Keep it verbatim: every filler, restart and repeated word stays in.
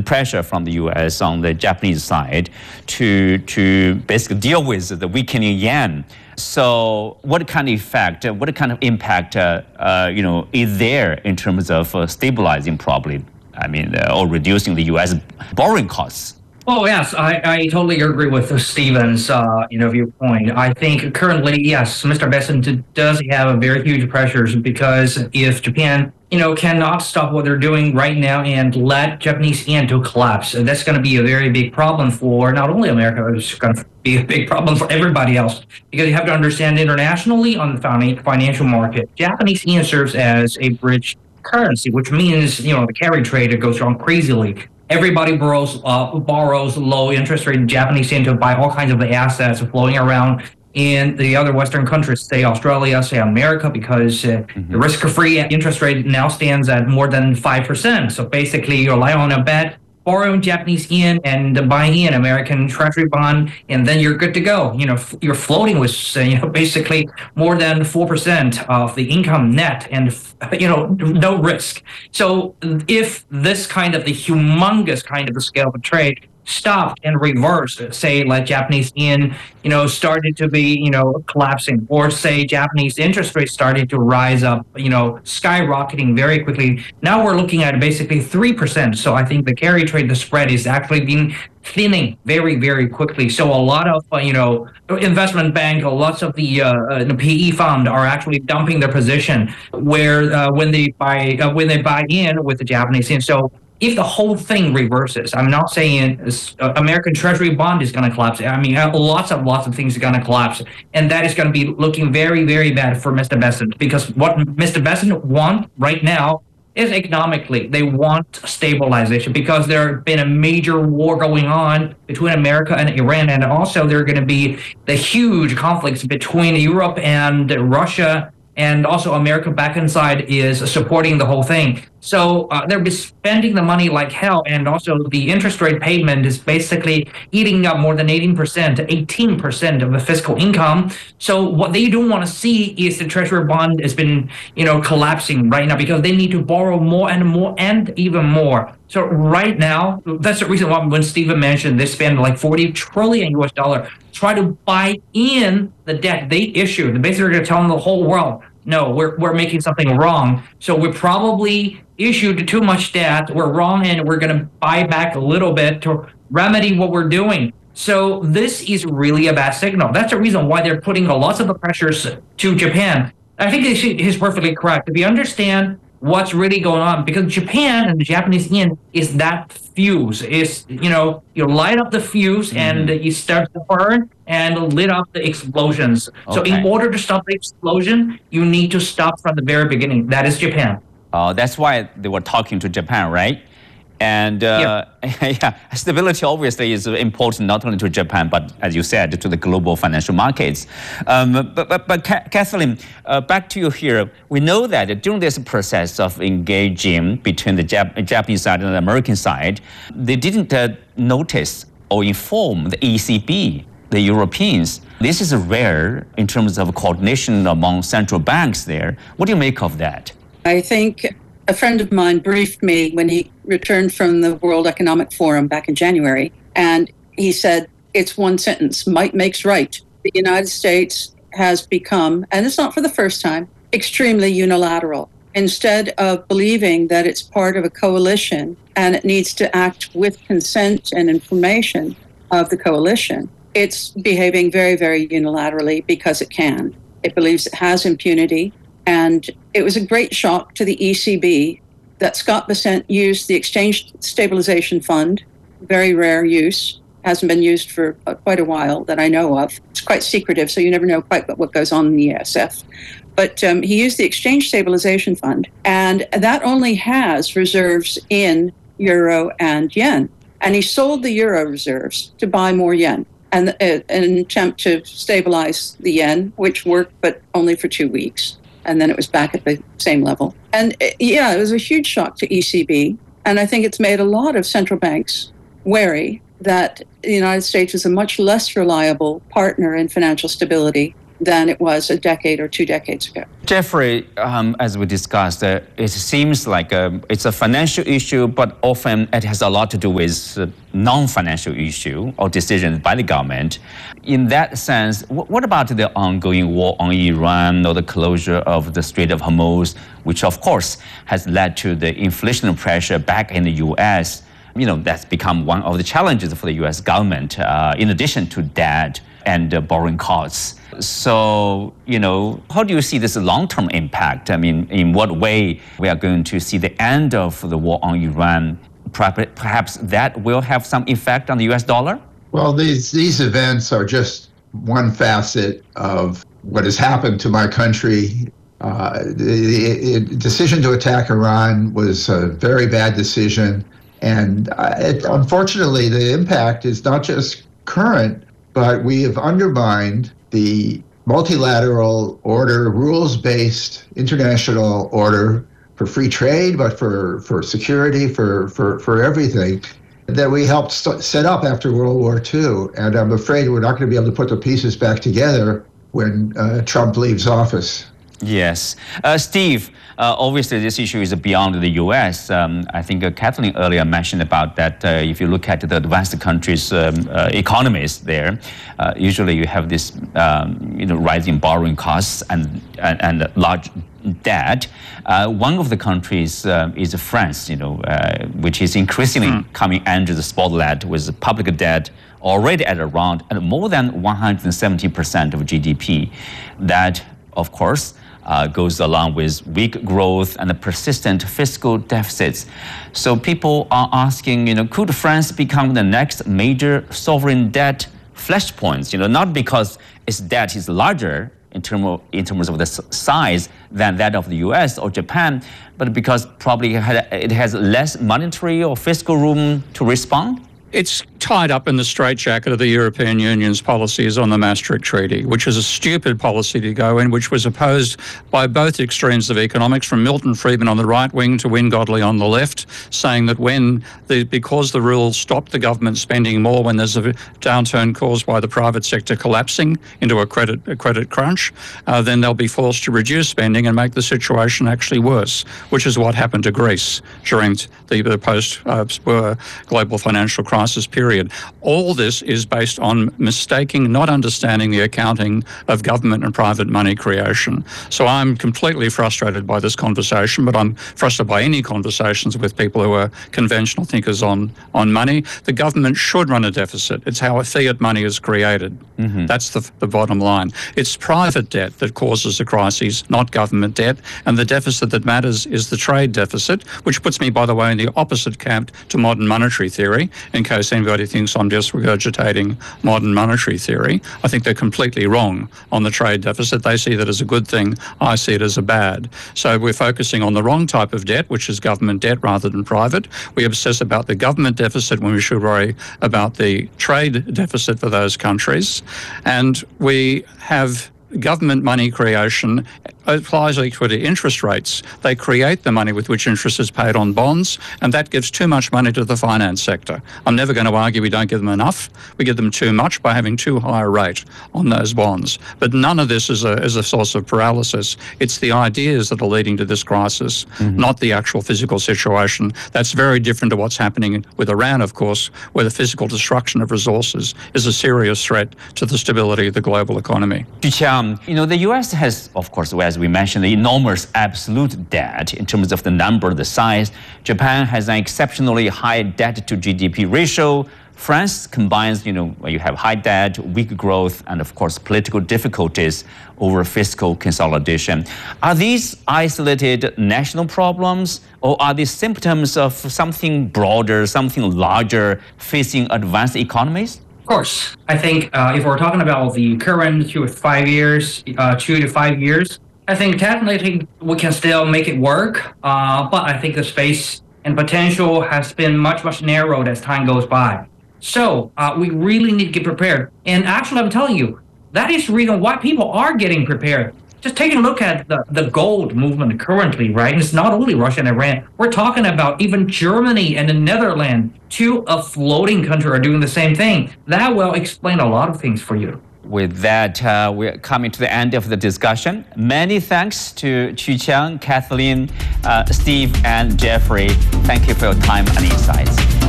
pressure from the U S on the Japanese side to to basically deal with the weakening yen. So, what kind of effect, what kind of impact, uh, uh, you know, is there in terms of uh, stabilizing, probably, I mean, uh, or reducing the U S borrowing costs? Oh, yes, I, I totally agree with Stephen's uh, you know, viewpoint. I think currently, yes, Mister Bessent does have very huge pressures because if Japan, you know, cannot stop what they're doing right now and let Japanese yen to collapse, that's going to be a very big problem for not only America, it's going to be a big problem for everybody else. Because you have to understand internationally on the financial market, Japanese yen serves as a bridge currency, which means, you know, the carry trade goes wrong crazily. Everybody borrows, uh, borrows low interest rate Japanese yen to buy all kinds of assets flowing around in the other Western countries, say Australia, say America, because uh, mm-hmm. the risk-free interest rate now stands at more than five percent. So basically, you rely on a bet, borrowing Japanese yen and buying an American Treasury bond, and then you're good to go. You know, f- you're floating with, uh, you know, basically more than four percent of the income net, and you know, no risk. So if this kind of the humongous kind of the scale of trade stopped and reversed, say like Japanese yen, you know, started to be, you know, collapsing, or say Japanese interest rates started to rise up, you know, skyrocketing very quickly. Now we're looking at basically three percent. So I think the carry trade, the spread is actually being thinning very, very quickly. So a lot of, uh, you know, investment bank, lots of the, uh, the P E fund are actually dumping their position where uh, when they buy uh, when they buy in with the Japanese yen. So if the whole thing reverses, I'm not saying uh, American Treasury bond is going to collapse. I mean, uh, lots of lots of things are going to collapse, and that is going to be looking very, very bad for Mister Bessent, because what Mister Bessent wants right now is economically, they want stabilization, because there has been a major war going on between America and Iran, and also there are going to be the huge conflicts between Europe and Russia. And also America back inside is supporting the whole thing. So uh, they'll be spending the money like hell. And also the interest rate payment is basically eating up more than eighteen percent, eighteen percent of the fiscal income. So what they don't want to see is the Treasury bond has been, you know, collapsing right now, because they need to borrow more and more and even more. So right now, that's the reason why when Stephen mentioned they spend like forty trillion U S dollar try to buy in the debt they issued. Basically, they're going to tell the whole world, no, we're we're making something wrong. So we probably issued too much debt. We're wrong, and we're going to buy back a little bit to remedy what we're doing. So this is really a bad signal. That's the reason why they're putting lots of the pressures to Japan. I think he's perfectly correct. If you understand what's really going on, because Japan and the Japanese yen is that fuse. Is, you know, you light up the fuse mm-hmm. and you start to burn and lit up the explosions. Okay. So in order to stop the explosion, you need to stop from the very beginning. That is Japan. Uh, that's why they were talking to Japan, right? And uh, yeah. yeah, stability obviously is important not only to Japan, but as you said, to the global financial markets. Um, but, but, but Kathleen, uh, back to you here. We know that during this process of engaging between the Jap- Japanese side and the American side, they didn't uh, notice or inform the E C B, the Europeans. This is rare in terms of coordination among central banks there. What do you make of that? I think a friend of mine briefed me when he returned from the World Economic Forum back in January, and he said, it's one sentence, might makes right. The United States has become, and it's not for the first time, extremely unilateral. Instead of believing that it's part of a coalition and it needs to act with consent and information of the coalition, it's behaving very, very unilaterally because it can. It believes it has impunity. And it was a great shock to the E C B that Scott Bessent used the Exchange Stabilization Fund, very rare use, hasn't been used for quite a while that I know of. It's quite secretive, so you never know quite what goes on in the E S F. But um, he used the Exchange Stabilization Fund, and that only has reserves in euro and yen. And he sold the euro reserves to buy more yen, and uh, an attempt to stabilize the yen, which worked, but only for two weeks. And then it was back at the same level. And yeah, it was a huge shock to E C B. And I think it's made a lot of central banks wary that the United States is a much less reliable partner in financial stability than it was a decade or two decades ago. Jeffrey, um, as we discussed, uh, it seems like um it's a financial issue, but often it has a lot to do with uh, non-financial issue or decisions by the government. In that sense, wh- what about the ongoing war on Iran or the closure of the Strait of Hormuz, which of course has led to the inflationary pressure back in the U S? You know, that's become one of the challenges for the U S government, uh, in addition to debt and uh, borrowing costs. So, you know, how do you see this long-term impact? I mean, in what way we are going to see the end of the war on Iran? Perhaps that will have some effect on the U S dollar? Well, these, these events are just one facet of what has happened to my country. Uh, the, the decision to attack Iran was a very bad decision. And uh, it, unfortunately, the impact is not just current, but we have undermined the multilateral order, rules-based international order for free trade, but for, for security, for, for, for everything that we helped st- set up after World War Two. And I'm afraid we're not going to be able to put the pieces back together when uh, Trump leaves office. Yes. Uh, Steve, uh, obviously this issue is beyond the U S. Um, I think uh, Kathleen earlier mentioned about that uh, if you look at the advanced countries' um, uh, economies there, uh, usually you have this um, you know, rising borrowing costs and, and, and large debt. Uh, one of the countries uh, is France, you know, uh, which is increasingly mm. coming under the spotlight with public debt already at around at more than one hundred seventy percent of G D P. That, of course, Uh, goes along with weak growth and persistent fiscal deficits. So people are asking, you know, could France become the next major sovereign debt flashpoint? You know, not because its debt is larger in, term of, in terms of the size than that of the U S or Japan, but because probably it has less monetary or fiscal room to respond? It's tied up in the straitjacket of the European Union's policies on the Maastricht Treaty, which is a stupid policy to go in, which was opposed by both extremes of economics, from Milton Friedman on the right wing to Wynne Godley on the left, saying that when the, because the rules stop the government spending more when there's a downturn caused by the private sector collapsing into a credit a credit crunch, uh, then they'll be forced to reduce spending and make the situation actually worse, which is what happened to Greece during the, the post-global uh, financial crisis period. All this is based on mistaking, not understanding the accounting of government and private money creation. So I'm completely frustrated by this conversation, but I'm frustrated by any conversations with people who are conventional thinkers on, on money. The government should run a deficit. It's how fiat money is created. Mm-hmm. That's the, the bottom line. It's private debt that causes the crises, not government debt. And the deficit that matters is the trade deficit, which puts me, by the way, in the opposite camp to modern monetary theory, in case anybody thinks I'm just regurgitating modern monetary theory. I think they're completely wrong on the trade deficit. They see that as a good thing. I see it as a bad. So we're focusing on the wrong type of debt, which is government debt rather than private. We obsess about the government deficit when we should worry about the trade deficit for those countries. And we have government money creation applies equally to interest rates. They create the money with which interest is paid on bonds, and that gives too much money to the finance sector. I'm never going to argue we don't give them enough. We give them too much by having too high a rate on those bonds. But none of this is a, is a source of paralysis. It's the ideas that are leading to this crisis, mm-hmm. not the actual physical situation. That's very different to what's happening with Iran, of course, where the physical destruction of resources is a serious threat to the stability of the global economy. Um, you know, the U S has, of course, as we mentioned, the enormous absolute debt in terms of the number, the size. Japan has an exceptionally high debt to G D P ratio. France combines, you know, where you have high debt, weak growth, and of course, political difficulties over fiscal consolidation. Are these isolated national problems, or are these symptoms of something broader, something larger facing advanced economies? Of course, I think uh, if we're talking about the current two to five years, uh, two to five years, I think technically we can still make it work. Uh, but I think the space and potential has been much, much narrowed as time goes by. So uh, we really need to get prepared. And actually, I'm telling you, that is the reason why people are getting prepared. Just taking a look at the, the gold movement currently, right? And it's not only Russia and Iran. We're talking about even Germany and the Netherlands, two a floating country, are doing the same thing. That will explain a lot of things for you. With that, uh, we're coming to the end of the discussion. Many thanks to Qiqiang, Kathleen, uh, Steve, and Jeffrey. Thank you for your time and insights.